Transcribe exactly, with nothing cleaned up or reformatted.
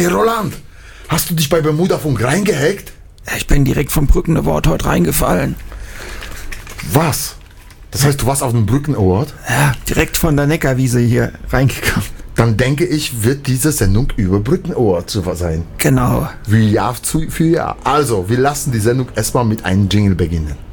Hey Roland, hast du dich bei Bermuda-Funk reingehackt? Ich bin direkt vom Brücken Award heute reingefallen. Was? Das heißt, du warst auf dem Brücken Award? Ja, direkt von der Neckarwiese hier reingekommen. Dann denke ich, wird diese Sendung über Brücken Award zu sein. Genau. Wie Jahr zu, für Jahr. Also, wir lassen die Sendung erstmal mit einem Jingle beginnen.